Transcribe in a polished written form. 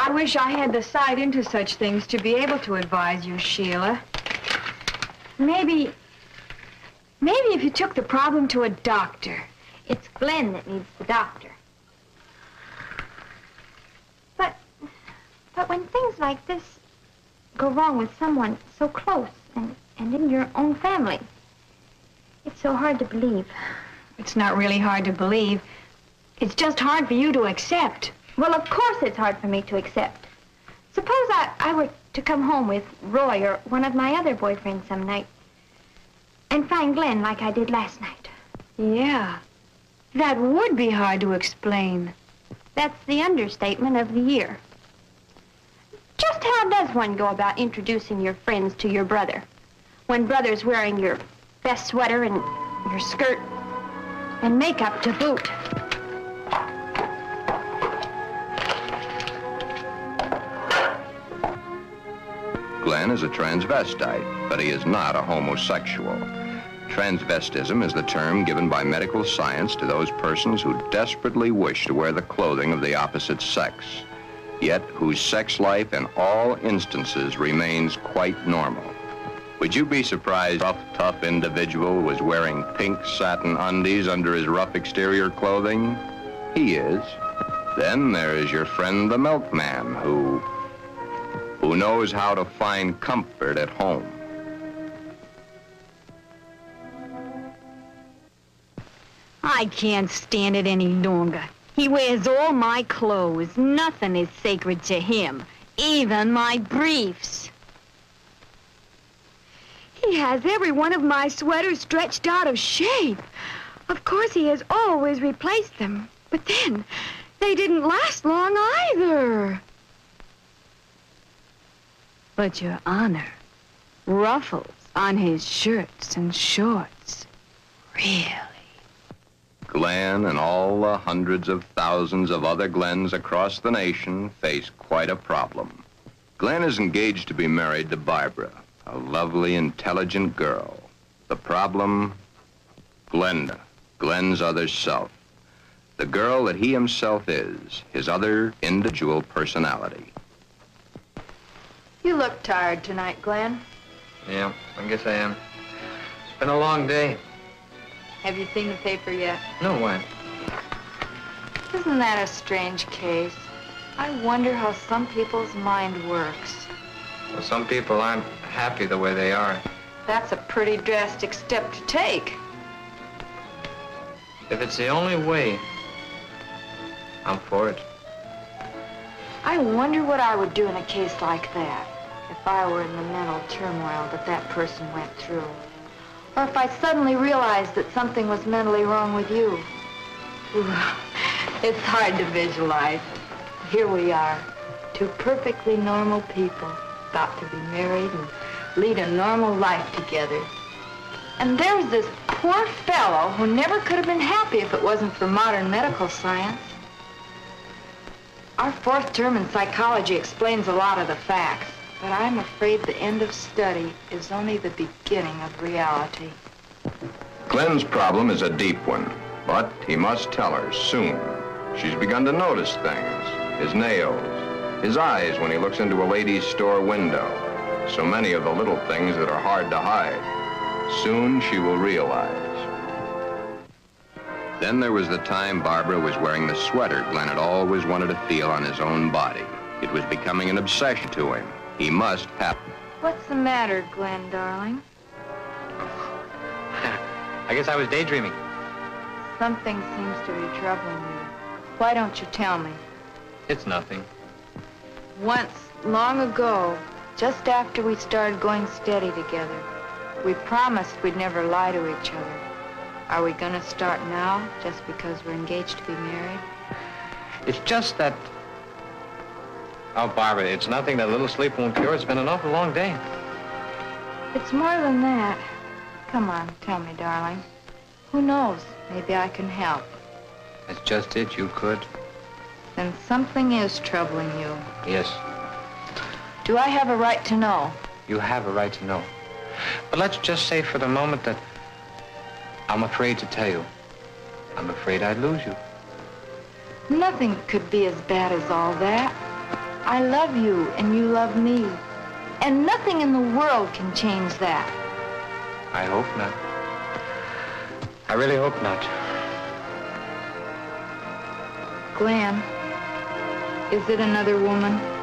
I wish I had the sight into such things to be able to advise you, Sheila. Maybe if you took the problem to a doctor. It's Glenn that needs the doctor. But when things like this go wrong with someone so close and in your own family, it's so hard to believe. It's not really hard to believe. It's just hard for you to accept. Well, of course it's hard for me to accept. Suppose I were to come home with Roy or one of my other boyfriends some night and find Glenn like I did last night. Yeah, that would be hard to explain. That's the understatement of the year. Just how does one go about introducing your friends to your brother when brother's wearing your best sweater and your skirt and makeup to boot? Glenn is a transvestite, but he is not a homosexual. Transvestism is the term given by medical science to those persons who desperately wish to wear the clothing of the opposite sex, yet whose sex life in all instances remains quite normal. Would you be surprised if a tough individual was wearing pink satin undies under his rough exterior clothing? He is. Then there is your friend the milkman who knows how to find comfort at home. I can't stand it any longer. He wears all my clothes. Nothing is sacred to him, even my briefs. He has every one of my sweaters stretched out of shape. Of course, he has always replaced them. But then, they didn't last long either. But, Your Honor, ruffles on his shirts and shorts. Really? Glenn and all the hundreds of thousands of other Glens across the nation face quite a problem. Glenn is engaged to be married to Barbara, a lovely, intelligent girl. The problem? Glenda, Glenn's other self. The girl that he himself is, his other individual personality. You look tired tonight, Glenn. Yeah, I guess I am. It's been a long day. Have you seen the paper yet? No, why? Isn't that a strange case? I wonder how some people's mind works. Well, some people aren't happy the way they are. That's a pretty drastic step to take. If it's the only way, I'm for it. I wonder what I would do in a case like that if I were in the mental turmoil that person went through. Or if I suddenly realized that something was mentally wrong with you. Ooh, it's hard to visualize. Here we are, two perfectly normal people, about to be married and lead a normal life together. And there's this poor fellow who never could have been happy if it wasn't for modern medical science. Our fourth term in psychology explains a lot of the facts, but I'm afraid the end of study is only the beginning of reality. Glenn's problem is a deep one, but he must tell her soon. She's begun to notice things, his nails, his eyes when he looks into a ladies' store window. So many of the little things that are hard to hide. Soon she will realize. Then there was the time Barbara was wearing the sweater Glenn had always wanted to feel on his own body. It was becoming an obsession to him. He must have. What's the matter, Glenn, darling? I guess I was daydreaming. Something seems to be troubling you. Why don't you tell me? It's nothing. Once, long ago, just after we started going steady together, we promised we'd never lie to each other. Are we gonna start now, just because we're engaged to be married? It's just that... Oh, Barbara, it's nothing that a little sleep won't cure. It's been an awful long day. It's more than that. Come on, tell me, darling. Who knows? Maybe I can help. That's just it. You could. Then something is troubling you. Yes. Do I have a right to know? You have a right to know. But let's just say for the moment that I'm afraid to tell you. I'm afraid I'd lose you. Nothing could be as bad as all that. I love you and you love me. And nothing in the world can change that. I hope not. I really hope not. Glenn, is it another woman?